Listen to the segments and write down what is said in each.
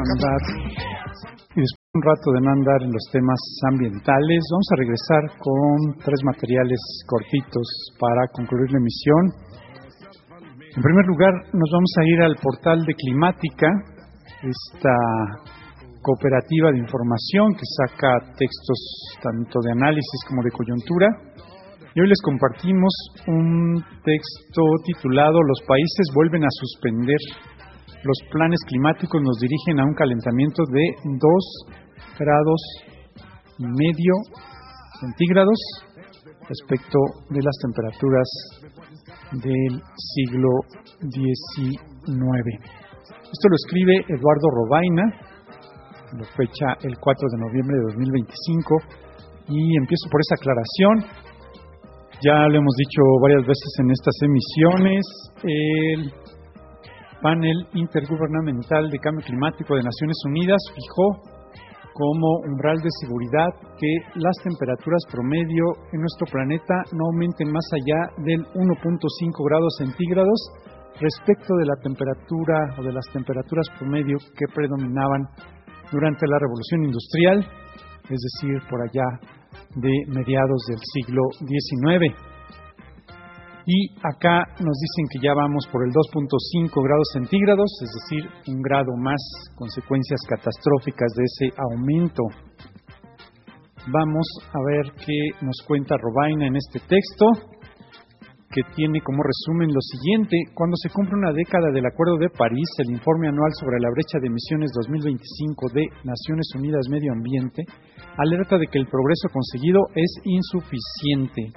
humanidad. Y después de un rato de no andar en los temas ambientales, vamos a regresar con 3 materiales cortitos para concluir la emisión. En primer lugar, nos vamos a ir al portal de Climática, esta cooperativa de información que saca textos tanto de análisis como de coyuntura. Y hoy les compartimos un texto titulado "Los países vuelven a suspender. Los planes climáticos nos dirigen a un calentamiento de 2,5 grados centígrados respecto de las temperaturas del siglo XIX". Esto lo escribe Eduardo Robaina, lo fecha el 4 de noviembre de 2025, y empiezo por esa aclaración. Ya lo hemos dicho varias veces en estas emisiones, el Panel Intergubernamental de Cambio Climático de Naciones Unidas fijó como umbral de seguridad que las temperaturas promedio en nuestro planeta no aumenten más allá del 1,5 grados centígrados respecto de la temperatura o de las temperaturas promedio que predominaban durante la Revolución Industrial, es decir, por allá de mediados del siglo XIX. Y acá nos dicen que ya vamos por el 2,5 grados centígrados, es decir, 1 grado más, consecuencias catastróficas de ese aumento. Vamos a ver qué nos cuenta Robaina en este texto, que tiene como resumen lo siguiente: cuando se cumple una década del Acuerdo de París, el informe anual sobre la brecha de emisiones 2025 de Naciones Unidas Medio Ambiente alerta de que el progreso conseguido es insuficiente.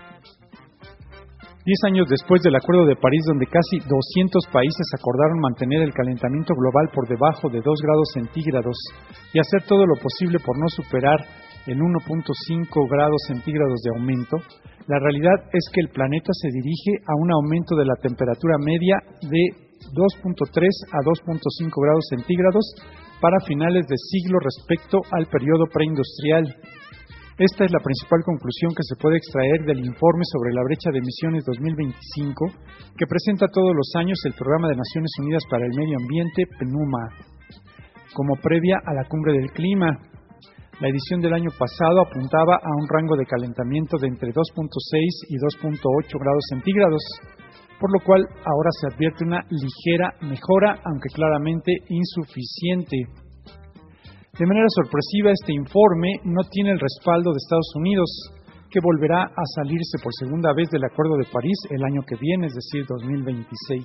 10 años después del Acuerdo de París, donde casi 200 países acordaron mantener el calentamiento global por debajo de 2 grados centígrados y hacer todo lo posible por no superar el 1,5 grados centígrados de aumento, la realidad es que el planeta se dirige a un aumento de la temperatura media de 2,3 a 2,5 grados centígrados para finales de siglo respecto al periodo preindustrial. Esta es la principal conclusión que se puede extraer del informe sobre la brecha de emisiones 2025 que presenta todos los años el Programa de Naciones Unidas para el Medio Ambiente, PNUMA, como previa a la Cumbre del Clima. La edición del año pasado apuntaba a un rango de calentamiento de entre 2,6 y 2,8 grados centígrados, por lo cual ahora se advierte una ligera mejora, aunque claramente insuficiente. De manera sorpresiva, este informe no tiene el respaldo de Estados Unidos, que volverá a salirse por segunda vez del Acuerdo de París el año que viene, es decir, 2026.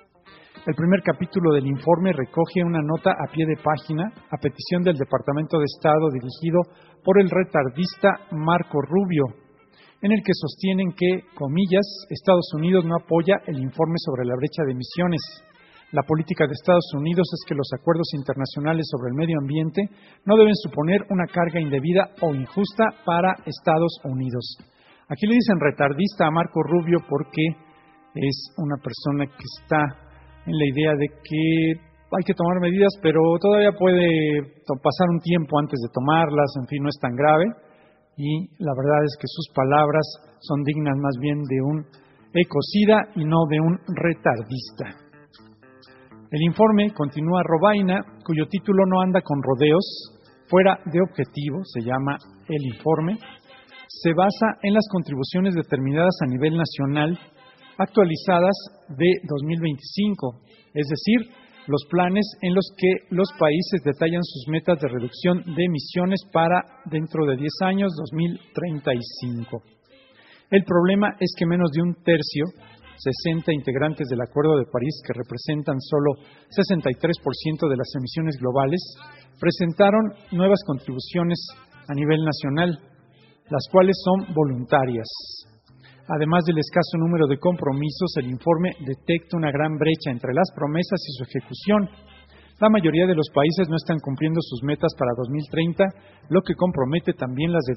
El primer capítulo del informe recoge una nota a pie de página a petición del Departamento de Estado dirigido por el retardista Marco Rubio, en el que sostienen que, comillas, Estados Unidos no apoya el informe sobre la brecha de emisiones. La política de Estados Unidos es que los acuerdos internacionales sobre el medio ambiente no deben suponer una carga indebida o injusta para Estados Unidos. Aquí le dicen retardista a Marco Rubio porque es una persona que está en la idea de que hay que tomar medidas, pero todavía puede pasar un tiempo antes de tomarlas, en fin, no es tan grave. Y la verdad es que sus palabras son dignas más bien de un ecocida y no de un retardista. El informe, continúa Robaina, cuyo título no anda con rodeos, fuera de objetivo, se llama el informe, se basa en las contribuciones determinadas a nivel nacional, actualizadas de 2025, es decir, los planes en los que los países detallan sus metas de reducción de emisiones para dentro de 10 años, 2035. El problema es que menos de un tercio, 60 integrantes del Acuerdo de París, que representan solo 63% de las emisiones globales, presentaron nuevas contribuciones a nivel nacional, las cuales son voluntarias. Además del escaso número de compromisos, el informe detecta una gran brecha entre las promesas y su ejecución. La mayoría de los países no están cumpliendo sus metas para 2030, lo que compromete también las de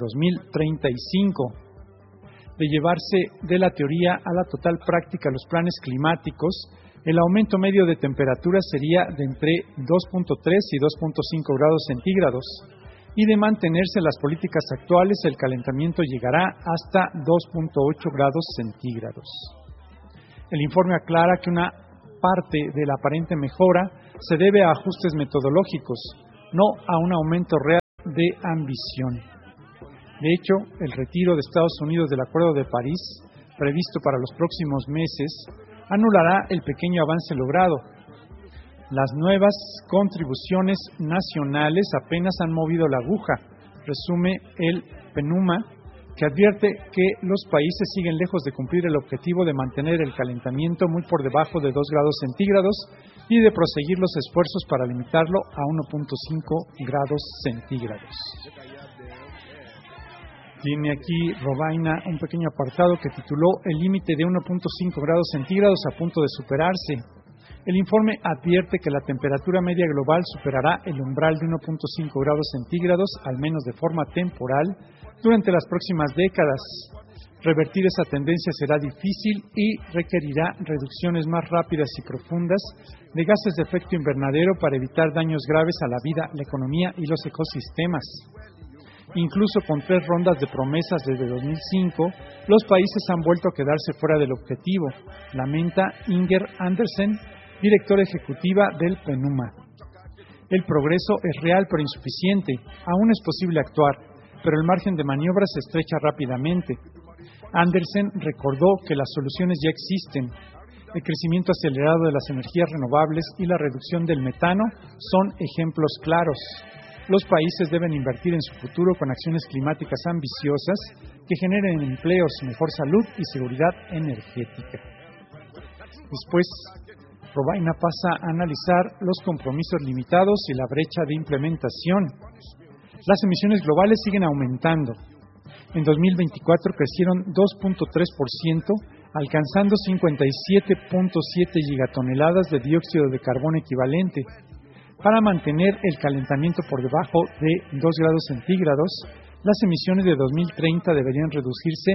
2035. De llevarse de la teoría a la total práctica los planes climáticos, el aumento medio de temperatura sería de entre 2,3 y 2,5 grados centígrados, y de mantenerse las políticas actuales, el calentamiento llegará hasta 2,8 grados centígrados. El informe aclara que una parte de la aparente mejora se debe a ajustes metodológicos, no a un aumento real de ambición. De hecho, el retiro de Estados Unidos del Acuerdo de París, previsto para los próximos meses, anulará el pequeño avance logrado. Las nuevas contribuciones nacionales apenas han movido la aguja, resume el PNUMA, que advierte que los países siguen lejos de cumplir el objetivo de mantener el calentamiento muy por debajo de 2 grados centígrados y de proseguir los esfuerzos para limitarlo a 1.5 grados centígrados. Tiene aquí Robaina un pequeño apartado que tituló El límite de 1.5 grados centígrados a punto de superarse. El informe advierte que la temperatura media global superará el umbral de 1.5 grados centígrados, al menos de forma temporal, durante las próximas décadas. Revertir esa tendencia será difícil y requerirá reducciones más rápidas y profundas de gases de efecto invernadero para evitar daños graves a la vida, la economía y los ecosistemas. Incluso con 3 rondas de promesas desde 2005, los países han vuelto a quedarse fuera del objetivo, lamenta Inger Andersen, directora ejecutiva del PNUMA. El progreso es real pero insuficiente. Aún es posible actuar, pero el margen de maniobra se estrecha rápidamente. Andersen recordó que las soluciones ya existen. El crecimiento acelerado de las energías renovables y la reducción del metano son ejemplos claros. Los países deben invertir en su futuro con acciones climáticas ambiciosas que generen empleos, mejor salud y seguridad energética. Después, Robaina pasa a analizar los compromisos limitados y la brecha de implementación. Las emisiones globales siguen aumentando. En 2024 crecieron 2.3%, alcanzando 57.7 gigatoneladas de dióxido de carbono equivalente. Para mantener el calentamiento por debajo de 2 grados centígrados, las emisiones de 2030 deberían reducirse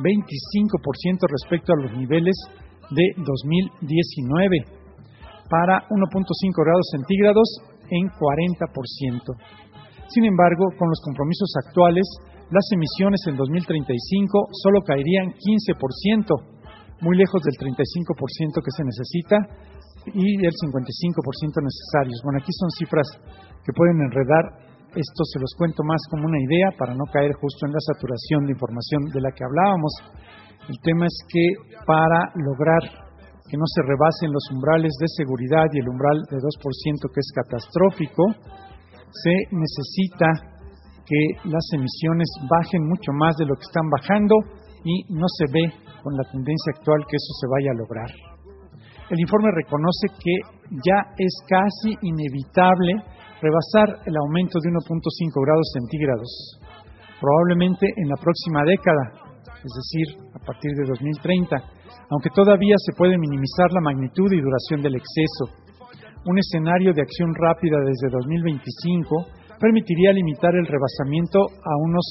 25% respecto a los niveles de 2019, para 1.5 grados centígrados en 40%. Sin embargo, con los compromisos actuales, las emisiones en 2035 solo caerían 15%, muy lejos del 35% que se necesita y del 55% necesarios. Bueno, aquí son cifras que pueden enredar. Esto se los cuento más como una idea para no caer justo en la saturación de información de la que hablábamos. El tema es que para lograr que no se rebasen los umbrales de seguridad y el umbral de 2% que es catastrófico, se necesita que las emisiones bajen mucho más de lo que están bajando y no se ve con la tendencia actual que eso se vaya a lograr. El informe reconoce que ya es casi inevitable rebasar el aumento de 1.5 grados centígrados, probablemente en la próxima década, es decir, a partir de 2030, aunque todavía se puede minimizar la magnitud y duración del exceso. Un escenario de acción rápida desde 2025 permitiría limitar el rebasamiento a unos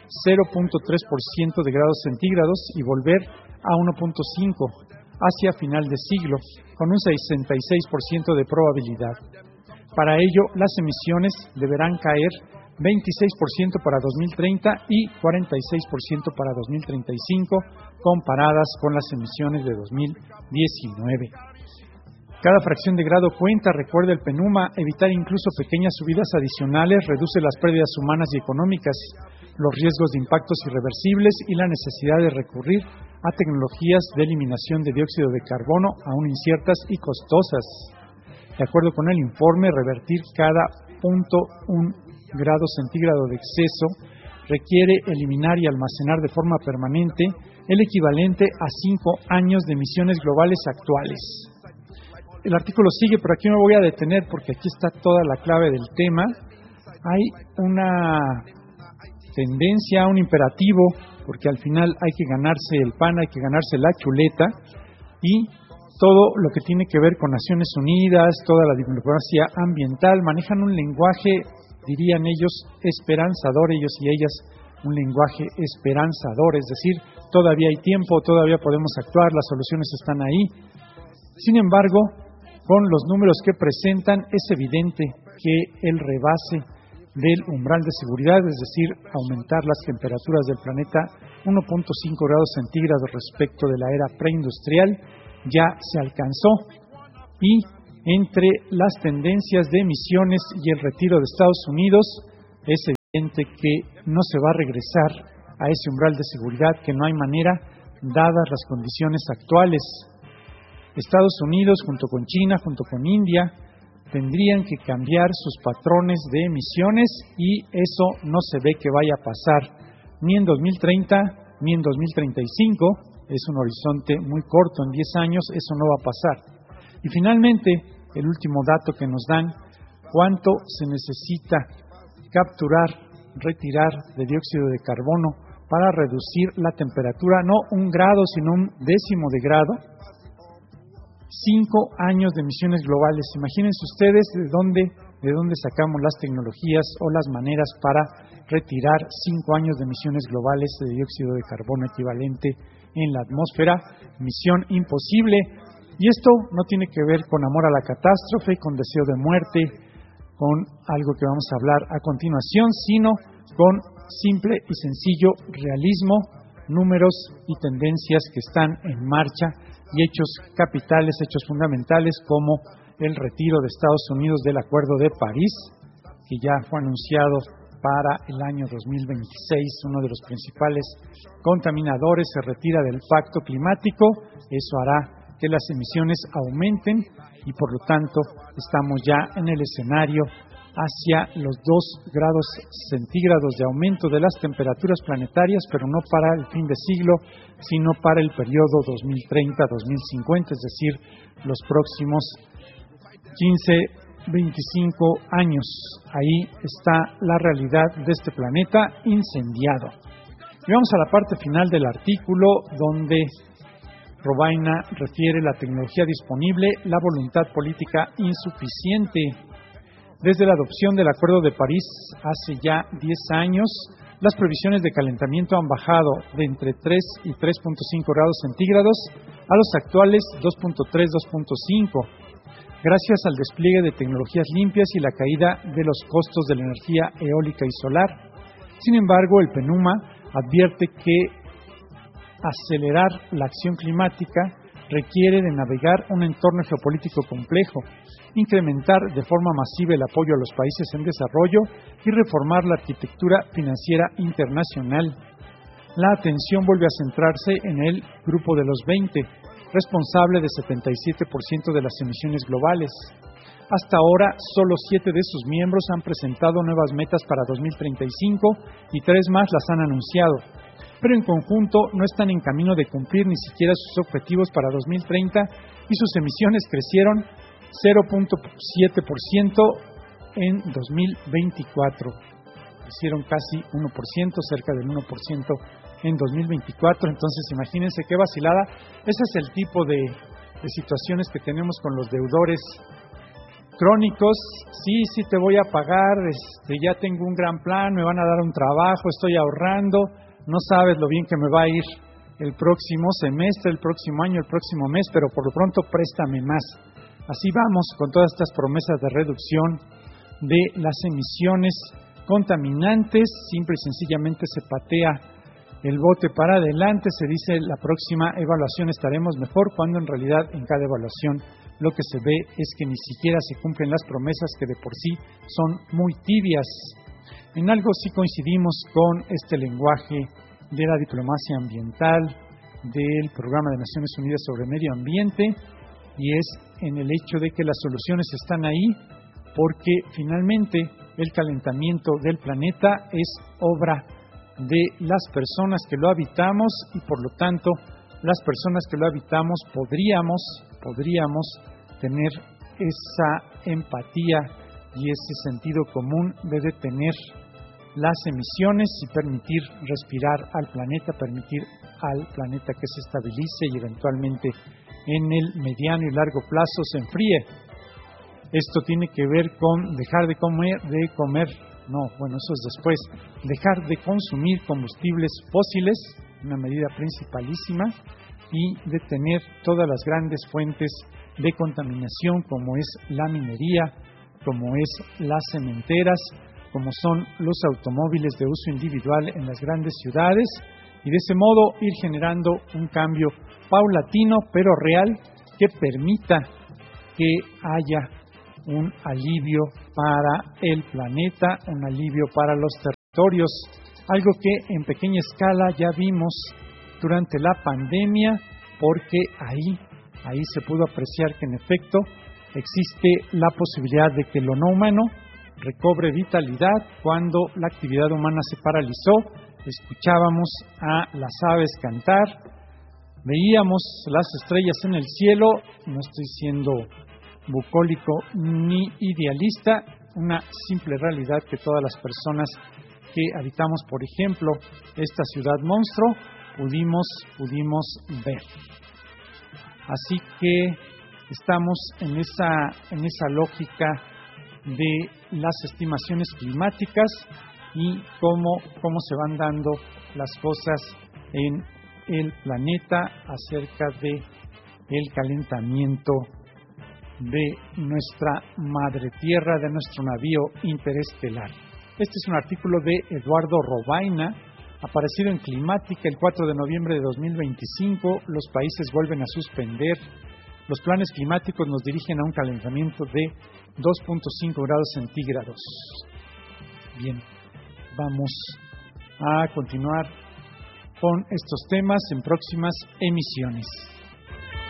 0.3% de grados centígrados y volver a 1.5 hacia final de siglo, con un 66% de probabilidad. Para ello, las emisiones deberán caer 26% para 2030 y 46% para 2035, comparadas con las emisiones de 2019. Cada fracción de grado cuenta, recuerda el PNUMA. Evitar incluso pequeñas subidas adicionales reduce las pérdidas humanas y económicas, los riesgos de impactos irreversibles y la necesidad de recurrir a tecnologías de eliminación de dióxido de carbono aún inciertas y costosas. De acuerdo con el informe, revertir cada 0.1 grado centígrado de exceso requiere eliminar y almacenar de forma permanente el equivalente a 5 años de emisiones globales actuales. El artículo sigue, pero aquí me voy a detener porque aquí está toda la clave del tema. Hay una tendencia, un imperativo, porque al final hay que ganarse el pan, hay que ganarse la chuleta, y todo lo que tiene que ver con Naciones Unidas, toda la diplomacia ambiental, manejan un lenguaje, dirían ellos, esperanzador, ellos y ellas, un lenguaje esperanzador, es decir, todavía hay tiempo, todavía podemos actuar, las soluciones están ahí. Sin embargo, con los números que presentan, es evidente que el rebase del umbral de seguridad, es decir, aumentar las temperaturas del planeta 1.5 grados centígrados respecto de la era preindustrial, ya se alcanzó. Y entre las tendencias de emisiones y el retiro de Estados Unidos, es evidente que no se va a regresar a ese umbral de seguridad, que no hay manera, dadas las condiciones actuales. Estados Unidos, junto con China, junto con India, tendrían que cambiar sus patrones de emisiones y eso no se ve que vaya a pasar ni en 2030 ni en 2035. Es un horizonte muy corto, en 10 años eso no va a pasar. Y finalmente, el último dato que nos dan, cuánto se necesita capturar, retirar de dióxido de carbono para reducir la temperatura, no 1 grado, sino 1/10 de grado. 5 años de emisiones globales. Imagínense ustedes de dónde sacamos las tecnologías o las maneras para retirar 5 años de emisiones globales de dióxido de carbono equivalente en la atmósfera. Misión imposible. Y esto no tiene que ver con amor a la catástrofe, con deseo de muerte, con algo que vamos a hablar a continuación, sino con simple y sencillo realismo, números y tendencias que están en marcha y hechos capitales, hechos fundamentales como el retiro de Estados Unidos del Acuerdo de París, que ya fue anunciado para el año 2026, uno de los principales contaminadores se retira del pacto climático. Eso hará que las emisiones aumenten y por lo tanto estamos ya en el escenario hacia los 2 grados centígrados de aumento de las temperaturas planetarias, pero no para el fin de siglo, sino para el periodo 2030-2050, es decir, los próximos 15-25 años. Ahí está la realidad de este planeta incendiado. Y vamos a la parte final del artículo, donde Robaina refiere la tecnología disponible, la voluntad política insuficiente. Desde la adopción del Acuerdo de París hace ya 10 años, las previsiones de calentamiento han bajado de entre 3 y 3.5 grados centígrados a los actuales 2.3-2.5, gracias al despliegue de tecnologías limpias y la caída de los costos de la energía eólica y solar. Sin embargo, el PNUMA advierte que acelerar la acción climática requiere de navegar un entorno geopolítico complejo, incrementar de forma masiva el apoyo a los países en desarrollo y reformar la arquitectura financiera internacional. La atención vuelve a centrarse en el grupo de los 20, responsable de 77% de las emisiones globales. Hasta ahora, solo 7 de sus miembros han presentado nuevas metas para 2035 y 3 más las han anunciado, pero en conjunto no están en camino de cumplir ni siquiera sus objetivos para 2030 y sus emisiones crecieron 0.7% en 2024. Hicieron casi 1%, cerca del 1% en 2024. Entonces, imagínense qué vacilada. Ese es el tipo de situaciones que tenemos con los deudores crónicos. Sí te voy a pagar, ya tengo un gran plan, me van a dar un trabajo, estoy ahorrando, no sabes lo bien que me va a ir el próximo semestre, el próximo año, el próximo mes, pero por lo pronto préstame más. Así vamos con todas estas promesas de reducción de las emisiones contaminantes. Simple y sencillamente se patea el bote para adelante, se dice la próxima evaluación estaremos mejor, cuando en realidad en cada evaluación lo que se ve es que ni siquiera se cumplen las promesas, que de por sí son muy tibias. En algo sí coincidimos con este lenguaje de la diplomacia ambiental, del Programa de Naciones Unidas sobre Medio Ambiente, y es en el hecho de que las soluciones están ahí, porque finalmente el calentamiento del planeta es obra de las personas que lo habitamos y por lo tanto las personas que lo habitamos podríamos tener esa empatía y ese sentido común de detener las emisiones y permitir respirar al planeta, permitir al planeta que se estabilice y eventualmente en el mediano y largo plazo se enfríe. Esto tiene que ver con dejar de comer, eso es después, dejar de consumir combustibles fósiles, una medida principalísima, y detener todas las grandes fuentes de contaminación, como es la minería, como es las cementeras, como son los automóviles de uso individual en las grandes ciudades, y de ese modo ir generando un cambio paulatino pero real que permita que haya un alivio para el planeta, un alivio para los territorios, algo que en pequeña escala ya vimos durante la pandemia, porque ahí se pudo apreciar que en efecto existe la posibilidad de que lo no humano recobre vitalidad cuando la actividad humana se paralizó. Escuchábamos a las aves cantar, veíamos las estrellas en el cielo. No estoy siendo bucólico ni idealista, una simple realidad que todas las personas que habitamos, por ejemplo, esta ciudad monstruo, pudimos ver. Así que estamos en esa lógica de las estimaciones climáticas y cómo se van dando las cosas en el planeta acerca de el calentamiento de nuestra madre tierra, de nuestro navío interestelar. Este es un artículo de Eduardo Robaina, aparecido en Climática el 4 de noviembre de 2025. Los países vuelven a suspender. Los planes climáticos nos dirigen a un calentamiento de 2.5 grados centígrados. Bien, vamos a continuar con estos temas en próximas emisiones.